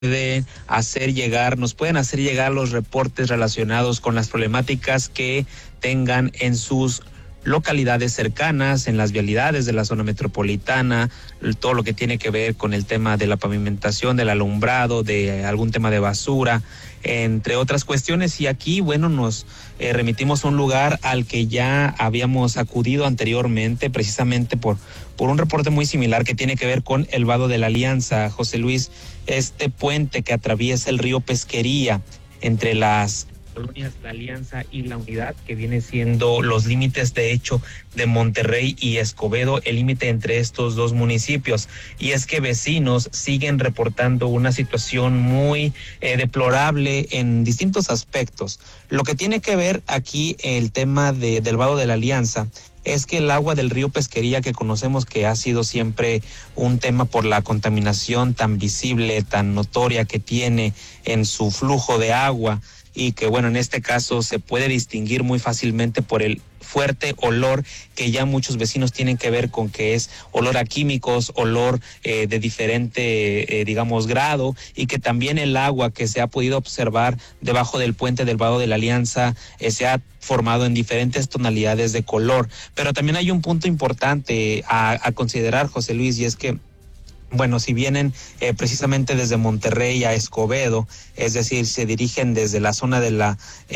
nos pueden hacer llegar los reportes relacionados con las problemáticas que tengan en sus localidades cercanas, en las vialidades de la zona metropolitana, todo lo que tiene que ver con el tema de la pavimentación, del alumbrado, de algún tema de basura, entre otras cuestiones. Y aquí, bueno, nos remitimos a un lugar al que ya habíamos acudido anteriormente, precisamente por un reporte muy similar que tiene que ver con el Vado de la Alianza. José Luis, este puente que atraviesa el río Pesquería entre las colonias La Alianza y La Unidad, que viene siendo los límites de hecho de Monterrey y Escobedo, el límite entre estos dos municipios. Y es que vecinos siguen reportando una situación muy deplorable en distintos aspectos. Lo que tiene que ver aquí el tema del Vado de la Alianza es que el agua del río Pesquería, que conocemos que ha sido siempre un tema por la contaminación tan visible, tan notoria que tiene en su flujo de agua, y que bueno, en este caso se puede distinguir muy fácilmente por el fuerte olor que ya muchos vecinos tienen que ver con que es olor a químicos, olor de diferente, digamos, grado, y que también el agua que se ha podido observar debajo del puente del Vado de la Alianza se ha formado en diferentes tonalidades de color. Pero también hay un punto importante a considerar, José Luis, y es que bueno, si vienen precisamente desde Monterrey a Escobedo, es decir, se dirigen desde la zona de la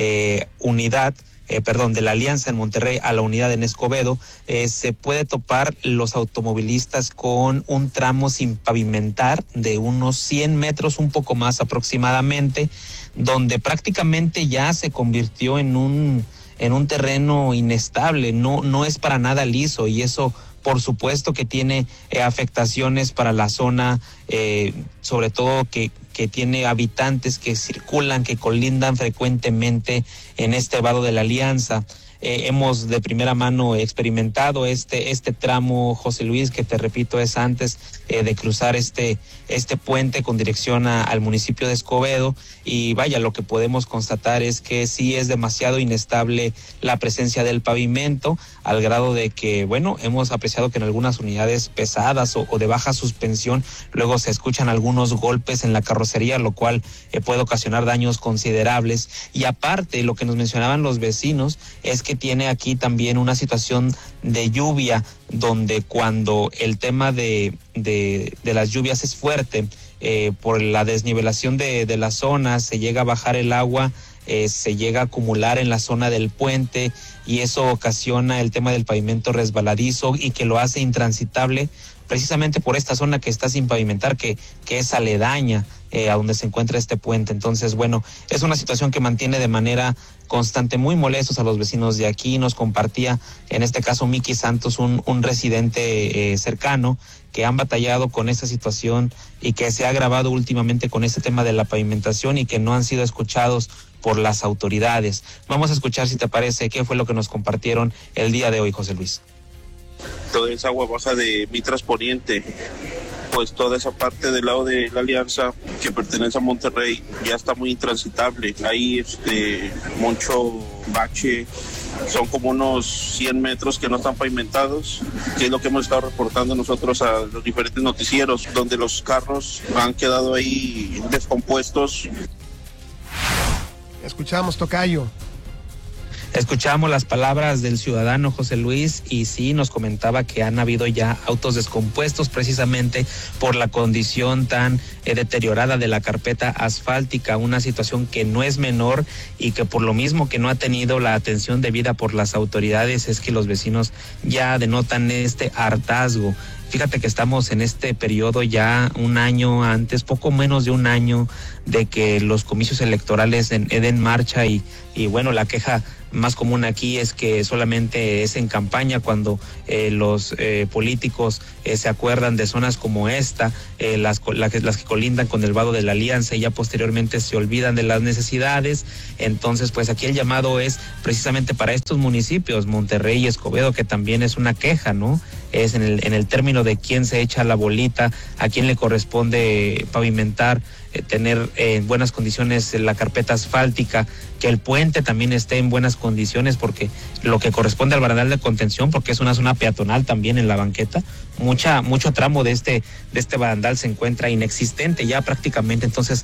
de la Alianza en Monterrey a la Unidad en Escobedo, se puede topar los automovilistas con un tramo sin pavimentar de unos 100 metros, un poco más aproximadamente, donde prácticamente ya se convirtió en un terreno inestable, no es para nada liso, y eso por supuesto que tiene afectaciones para la zona, sobre todo que tiene habitantes que circulan, que colindan frecuentemente en este Vado de la Alianza. Hemos de primera mano experimentado este tramo, José Luis, que te repito es antes de cruzar este puente con dirección al municipio de Escobedo, y vaya, lo que podemos constatar es que sí es demasiado inestable la presencia del pavimento, al grado de que, bueno, hemos apreciado que en algunas unidades pesadas o de baja suspensión luego se escuchan algunos golpes en la carrocería, lo cual puede ocasionar daños considerables. Y aparte, lo que nos mencionaban los vecinos es que tiene aquí también una situación de lluvia, donde cuando el tema de las lluvias es fuerte, por la desnivelación de la zona, se llega a bajar el agua, se llega a acumular en la zona del puente, y eso ocasiona el tema del pavimento resbaladizo y que lo hace intransitable precisamente por esta zona que está sin pavimentar, que es aledaña a donde se encuentra este puente. Entonces, bueno, es una situación que mantiene de manera constante muy molestos a los vecinos de aquí. Nos compartía, en este caso, Miki Santos, un residente cercano, que han batallado con esta situación y que se ha agravado últimamente con este tema de la pavimentación y que no han sido escuchados por las autoridades. Vamos a escuchar, si te parece, qué fue lo que nos compartieron el día de hoy, José Luis. Toda esa agua baja de Mitras Poniente, pues toda esa parte del lado de la Alianza que pertenece a Monterrey ya está muy intransitable. Hay mucho bache, son como unos 100 metros que no están pavimentados, que es lo que hemos estado reportando nosotros a los diferentes noticieros, donde los carros han quedado ahí descompuestos. Escuchamos, tocayo. Escuchamos las palabras del ciudadano José Luis, y sí nos comentaba que han habido ya autos descompuestos precisamente por la condición tan deteriorada de la carpeta asfáltica, una situación que no es menor y que por lo mismo que no ha tenido la atención debida por las autoridades es que los vecinos ya denotan este hartazgo. Fíjate que estamos en este periodo ya un año antes, poco menos de un año de que los comicios electorales den marcha, y bueno, la queja más común aquí es que solamente es en campaña cuando los políticos se acuerdan de zonas como esta, las que colindan con el Vado de la Alianza, y ya posteriormente se olvidan de las necesidades. Entonces, pues aquí el llamado es precisamente para estos municipios, Monterrey y Escobedo, que también es una queja, ¿no? es en el término de quién se echa la bolita, a quién le corresponde pavimentar, tener en buenas condiciones la carpeta asfáltica, que el puente también esté en buenas condiciones, porque lo que corresponde al barandal de contención, porque es una zona peatonal también en la banqueta, mucho tramo de este barandal se encuentra inexistente ya prácticamente. Entonces